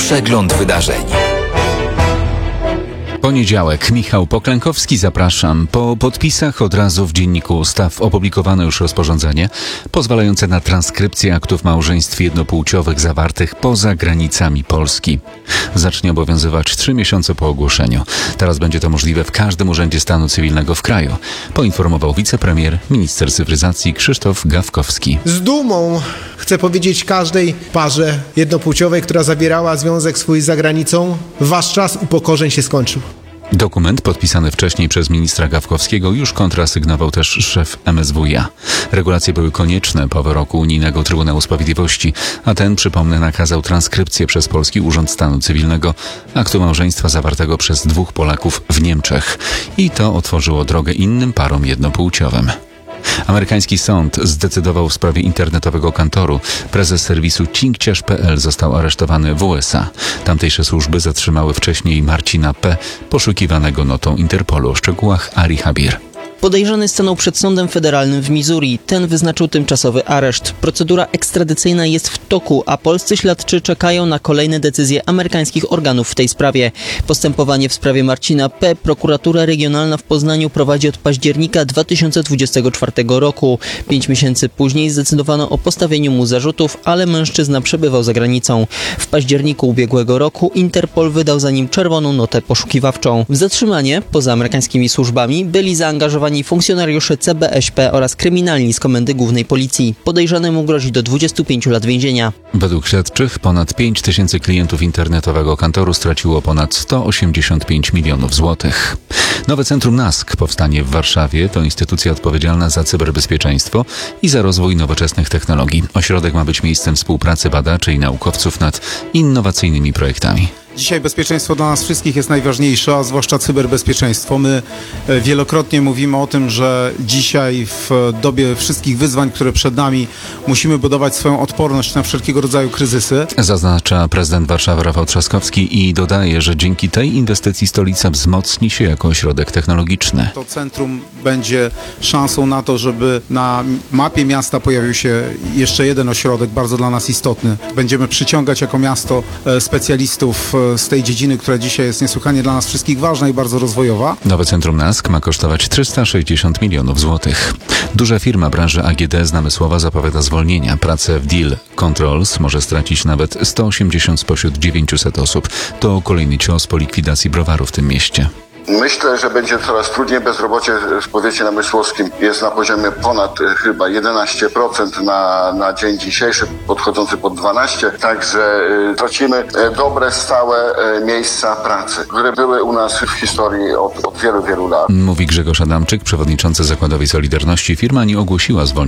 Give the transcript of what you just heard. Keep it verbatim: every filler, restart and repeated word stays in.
Przegląd wydarzeń. Poniedziałek. Michał Poklękowski, zapraszam. Po podpisach od razu w Dzienniku Ustaw opublikowano już rozporządzenie pozwalające na transkrypcję aktów małżeństw jednopłciowych zawartych poza granicami Polski. Zacznie obowiązywać trzy miesiące po ogłoszeniu. Teraz będzie to możliwe w każdym urzędzie stanu cywilnego w kraju, poinformował wicepremier, minister cyfryzacji Krzysztof Gawkowski. Z dumą chcę powiedzieć każdej parze jednopłciowej, która zawierała związek swój za granicą, wasz czas upokorzeń się skończył. Dokument podpisany wcześniej przez ministra Gawkowskiego już kontrasygnował też szef M S W iA. Regulacje były konieczne po wyroku Unijnego Trybunału Sprawiedliwości, a ten, przypomnę, nakazał transkrypcję przez Polski Urząd Stanu Cywilnego aktu małżeństwa zawartego przez dwóch Polaków w Niemczech. I to otworzyło drogę innym parom jednopłciowym. Amerykański sąd zdecydował w sprawie internetowego kantoru. Prezes serwisu cinkciarz kropka pe el został aresztowany w U S A. Tamtejsze służby zatrzymały wcześniej Marcina P., poszukiwanego notą Interpolu. O szczegółach Ari Habir. Podejrzany stanął przed sądem federalnym w Missouri. Ten wyznaczył tymczasowy areszt. Procedura ekstradycyjna jest w toku, a polscy śledczy czekają na kolejne decyzje amerykańskich organów w tej sprawie. Postępowanie w sprawie Marcina P. prokuratura regionalna w Poznaniu prowadzi od października dwa tysiące dwudziestego czwartego roku. Pięć miesięcy później zdecydowano o postawieniu mu zarzutów, ale mężczyzna przebywał za granicą. W październiku ubiegłego roku Interpol wydał za nim czerwoną notę poszukiwawczą. W zatrzymanie, poza amerykańskimi służbami, byli zaangażowani funkcjonariusze C B Ś P oraz kryminalni z Komendy Głównej Policji. Podejrzanemu grozi do dwudziestu pięciu lat więzienia. Według śledczych ponad pięć tysięcy klientów internetowego kantoru straciło ponad sto osiemdziesiąt pięć milionów złotych. Nowe Centrum NASK powstanie w Warszawie. To instytucja odpowiedzialna za cyberbezpieczeństwo i za rozwój nowoczesnych technologii. Ośrodek ma być miejscem współpracy badaczy i naukowców nad innowacyjnymi projektami. Dzisiaj bezpieczeństwo dla nas wszystkich jest najważniejsze, a zwłaszcza cyberbezpieczeństwo. My wielokrotnie mówimy o tym, że dzisiaj w dobie wszystkich wyzwań, które przed nami, musimy budować swoją odporność na wszelkiego rodzaju kryzysy. Zaznacza prezydent Warszawy Rafał Trzaskowski i dodaje, że dzięki tej inwestycji stolica wzmocni się jako ośrodek technologiczny. To centrum będzie szansą na to, żeby na mapie miasta pojawił się jeszcze jeden ośrodek, bardzo dla nas istotny. Będziemy przyciągać jako miasto specjalistów z tej dziedziny, która dzisiaj jest niesłychanie dla nas wszystkich ważna i bardzo rozwojowa. Nowe Centrum NASK ma kosztować trzysta sześćdziesiąt milionów złotych. Duża firma branży A G D z Namysłowa zapowiada zwolnienia. Pracę w Deal Controls może stracić nawet sto osiemdziesiąt spośród dziewięciuset osób. To kolejny cios po likwidacji browaru w tym mieście. Myślę, że będzie coraz trudniej. Bezrobocie w powiecie namysłowskim jest na poziomie ponad chyba jedenaście procent na, na dzień dzisiejszy, podchodzący pod dwanaście procent. Także y, tracimy y, dobre, stałe y, miejsca pracy, które były u nas w historii od, od wielu, wielu lat. Mówi Grzegorz Adamczyk, przewodniczący Zakładowej Solidarności. Firma nie ogłosiła zwolnienia